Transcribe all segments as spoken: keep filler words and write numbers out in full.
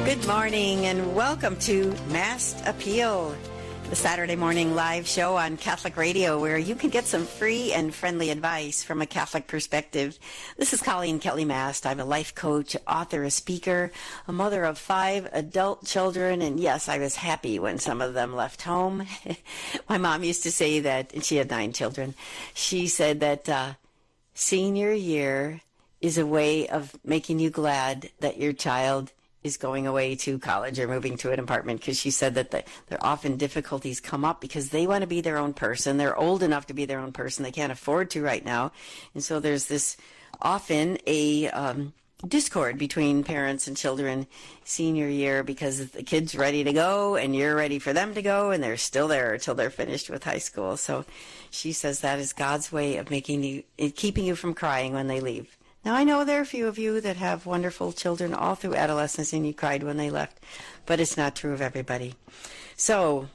Good morning and welcome to Mass Appeal, the Saturday morning live show on Catholic Radio where you can get some free and friendly advice from a Catholic perspective. This is Colleen Kelly Mast. I'm a life coach, author, a speaker, a mother of five adult children, and yes, I was happy when some of them left home. My mom used to say that, and she had nine children, she said that uh, senior year is a way of making you glad that your child is going away to college or moving to an apartment, because she said that the, there often difficulties come up because they want to be their own person. They're old enough to be their own person. They can't afford to right now. And so there's this often a um, discord between parents and children senior year because the kid's ready to go and you're ready for them to go and they're still there until they're finished with high school. So she says that is God's way of making you, keeping you from crying when they leave. Now, I know there are a few of you that have wonderful children all through adolescence and you cried when they left, but it's not true of everybody. So,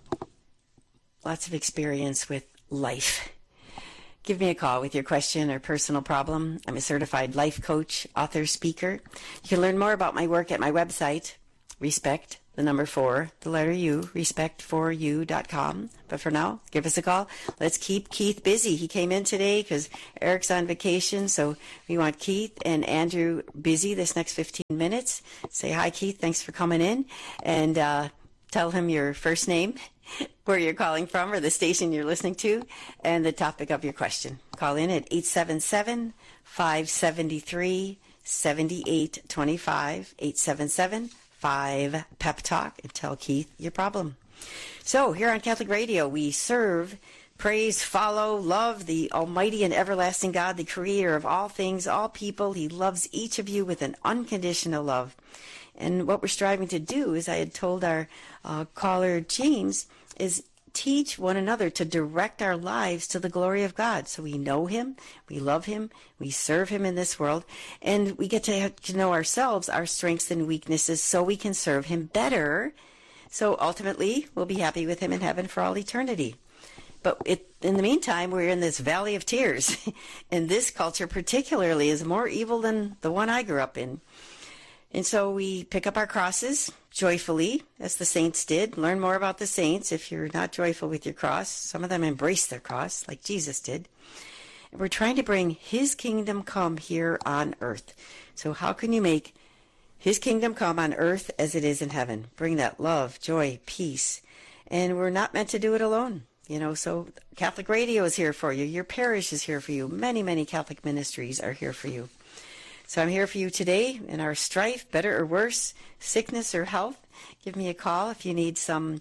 lots of experience with life. Give me a call with your question or personal problem. I'm a certified life coach, author, speaker. You can learn more about my work at my website, Respect, the number four, the letter U, respect for you dot com. But for now, give us a call. Let's keep Keith busy. He came in today because Eric's on vacation, so we want Keith and Andrew busy this next fifteen minutes. Say hi, Keith. Thanks for coming in. And uh, tell him your first name, where you're calling from, or the station you're listening to, and the topic of your question. Call in at eight seven seven, five seven three, seven eight two five, eight seven seven, five Pep Talk, and tell Keith your problem. So here on Catholic Radio, we serve, praise, follow, love the almighty and everlasting God, the creator of all things, all people. He loves each of you with an unconditional love. And what we're striving to do, as I had told our uh, caller James, is teach one another to direct our lives to the glory of God. So we know him, we love him, we serve him in this world, and we get to, have to know ourselves, our strengths and weaknesses, so we can serve him better. So ultimately, we'll be happy with him in heaven for all eternity. But it, in the meantime, we're in this valley of tears. And this culture particularly is more evil than the one I grew up in. And so we pick up our crosses joyfully, as the saints did. Learn more about the saints if you're not joyful with your cross. Some of them embrace their cross, like Jesus did. And we're trying to bring his kingdom come here on earth. So how can you make his kingdom come on earth as it is in heaven? Bring that love, joy, peace. And we're not meant to do it alone. You know, so Catholic Radio is here for you. Your parish is here for you. Many, many Catholic ministries are here for you. So I'm here for you today in our strife, better or worse, sickness or health. Give me a call if you need some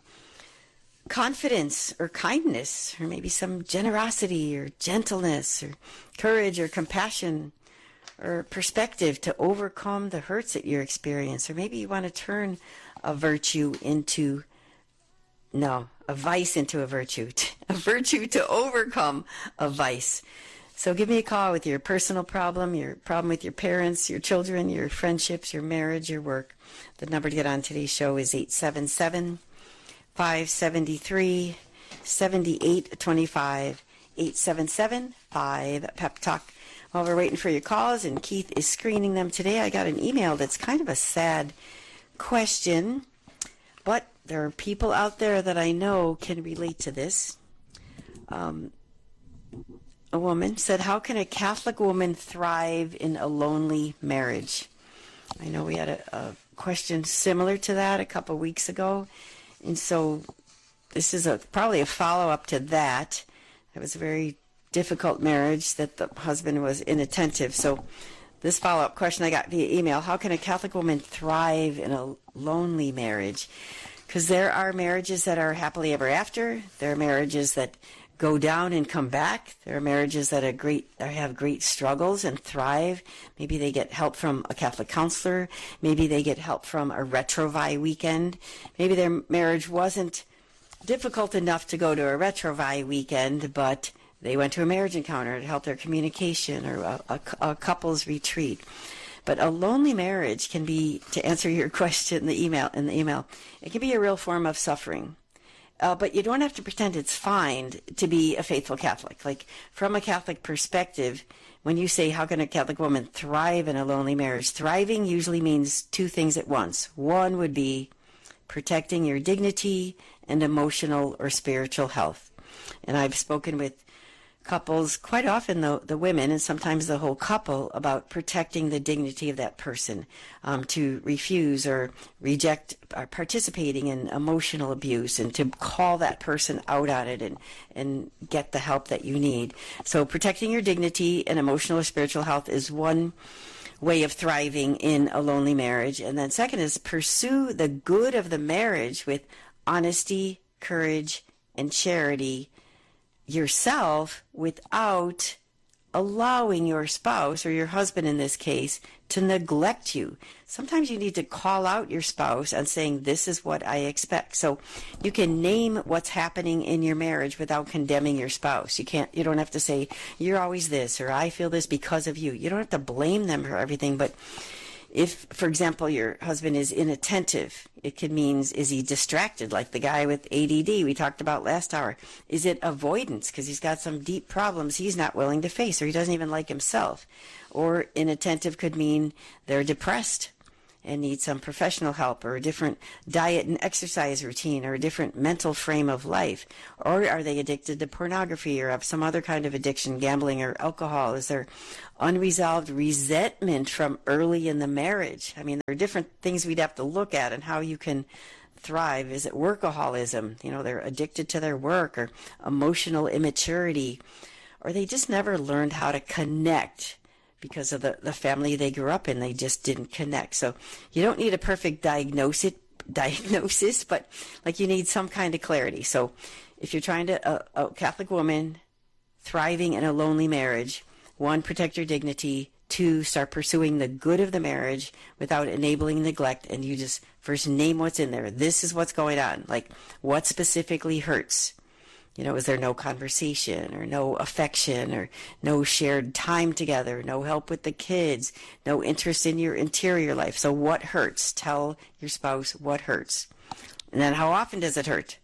confidence or kindness, or maybe some generosity or gentleness or courage or compassion or perspective to overcome the hurts that you experience. Or maybe you want to turn a virtue into, no, a vice into a virtue, a virtue to overcome a vice. So give me a call with your personal problem, your problem with your parents, your children, your friendships, your marriage, your work. The number to get on today's show is eight seven seven, five seven three, seven eight two five, eight seven seven, five Pep Talk. While we're waiting for your calls, and Keith is screening them today, I got an email that's kind of a sad question, but there are people out there that I know can relate to this. Um... A woman said, how can a Catholic woman thrive in a lonely marriage? I know we had a, a question similar to that a couple weeks ago. And so this is a probably a follow-up to that. It was a very difficult marriage that the husband was inattentive. So this follow-up question I got via email, how can a Catholic woman thrive in a lonely marriage? Because there are marriages that are happily ever after. There are marriages that go down and come back. There are marriages that are great, have great struggles and thrive. Maybe they get help from a Catholic counselor. Maybe they get help from a Retrovi weekend. Maybe their marriage wasn't difficult enough to go to a Retrovi weekend, but they went to a marriage encounter to help their communication, or a, a, a couples retreat. But a lonely marriage can be, to answer your question in the email, in the email, it can be a real form of suffering. Uh, but you don't have to pretend it's fine to be a faithful Catholic. Like, from a Catholic perspective, when you say, how can a Catholic woman thrive in a lonely marriage? Thriving usually means two things at once. One would be protecting your dignity and emotional or spiritual health. And I've spoken with couples, quite often the, the women and sometimes the whole couple, about protecting the dignity of that person, um, to refuse or reject uh, participating in emotional abuse, and to call that person out on it and, and get the help that you need. So protecting your dignity and emotional or spiritual health is one way of thriving in a lonely marriage. And then second is pursue the good of the marriage with honesty, courage, and charity yourself, without allowing your spouse, or your husband in this case, to neglect you. Sometimes you need to call out your spouse and saying, this is what I expect. So you can name what's happening in your marriage without condemning your spouse. You can't, you don't have to say, you're always this, or I feel this because of you. You don't have to blame them for everything, but if, for example, your husband is inattentive, it could mean, is he distracted, like the guy with A D D we talked about last hour? Is it avoidance because he's got some deep problems he's not willing to face, or he doesn't even like himself? Or inattentive could mean they're depressed and need some professional help, or a different diet and exercise routine, or a different mental frame of life. Or are they addicted to pornography or have some other kind of addiction, gambling or alcohol? Is there unresolved resentment from early in the marriage? I mean, there are different things we'd have to look at and how you can thrive. Is it workaholism? You know, they're addicted to their work, or emotional immaturity, or they just never learned how to connect because of the, the family they grew up in. They just didn't connect. So you don't need a perfect diagnosis, diagnosis, but like you need some kind of clarity. So if you're trying to, a, a Catholic woman thriving in a lonely marriage, one, protect your dignity. Two, start pursuing the good of the marriage without enabling neglect. And you just first name what's in there. This is what's going on. Like, what specifically hurts? You know, is there no conversation, or no affection, or no shared time together, no help with the kids, no interest in your interior life? So what hurts? Tell your spouse what hurts. And then how often does it hurt?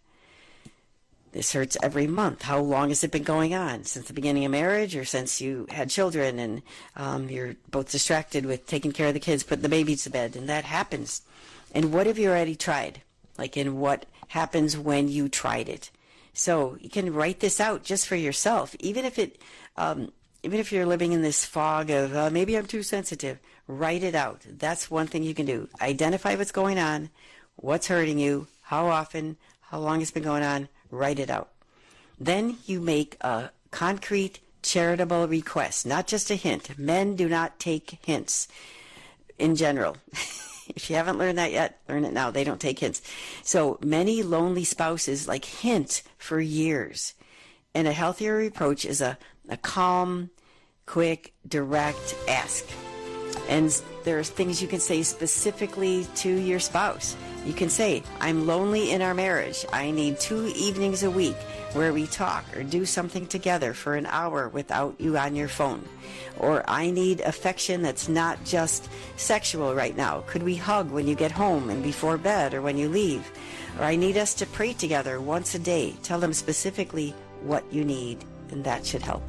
This hurts every month. How long has it been going on? Since the beginning of marriage, or since you had children and um, you're both distracted with taking care of the kids, putting the babies to bed, and that happens. And what have you already tried? Like, in what happens when you tried it? So you can write this out just for yourself, even if it, um, even if you're living in this fog of uh, maybe I'm too sensitive. Write it out. That's one thing you can do. Identify what's going on, what's hurting you, how often, how long it's been going on. Write it out. Then you make a concrete, charitable request, not just a hint. Men do not take hints in general. If you haven't learned that yet, learn it now. They don't take hints. So many lonely spouses like hint for years. And a healthier approach is a, a calm, quick, direct ask. And there's things you can say specifically to your spouse. You can say, I'm lonely in our marriage. I need two evenings a week where we talk or do something together for an hour without you on your phone. Or I need affection that's not just sexual right now. Could we hug when you get home and before bed or when you leave? Or I need us to pray together once a day. Tell them specifically what you need, and that should help.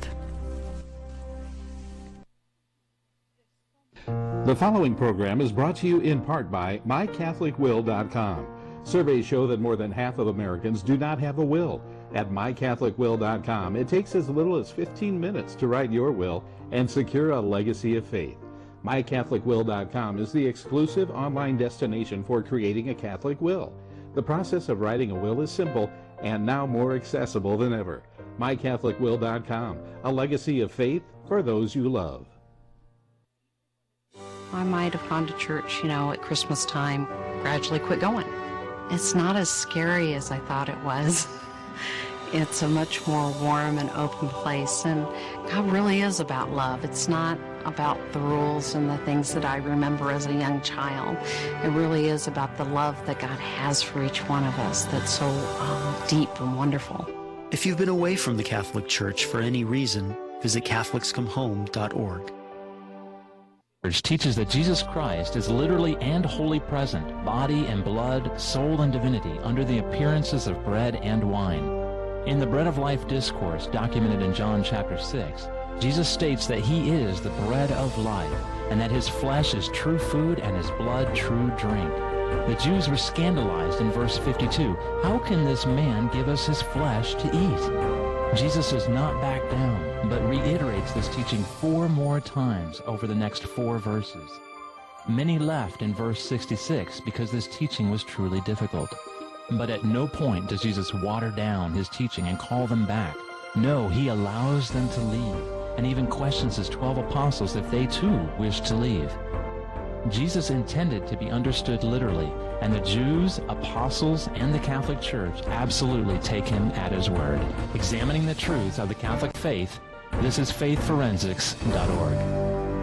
The following program is brought to you in part by my catholic will dot com. Surveys show that more than half of Americans do not have a will. At my catholic will dot com, it takes as little as fifteen minutes to write your will and secure a legacy of faith. my catholic will dot com is the exclusive online destination for creating a Catholic will. The process of writing a will is simple and now more accessible than ever. my catholic will dot com, a legacy of faith for those you love. I might have gone to church, you know, at Christmas time, gradually quit going. It's not as scary as I thought it was. It's a much more warm and open place, and God really is about love. It's not about the rules and the things that I remember as a young child. It really is about the love that God has for each one of us that's so um, deep and wonderful. If you've been away from the Catholic Church for any reason, visit catholics come home dot org. Church teaches that Jesus Christ is literally and wholly present, body and blood, soul and divinity, under the appearances of bread and wine. In the Bread of Life discourse documented in John chapter six, Jesus states that he is the bread of life, and that his flesh is true food and his blood true drink. The Jews were scandalized in verse fifty-two. How can this man give us his flesh to eat? Jesus does not back down, but reiterates this teaching four more times over the next four verses. Many left in verse sixty-six because this teaching was truly difficult. But at no point does Jesus water down his teaching and call them back. No, he allows them to leave, and even questions his twelve apostles if they too wish to leave. Jesus intended to be understood literally, and the Jews, apostles, and the Catholic Church absolutely take him at his word. Examining the truths of the Catholic faith, this is faith forensics dot org.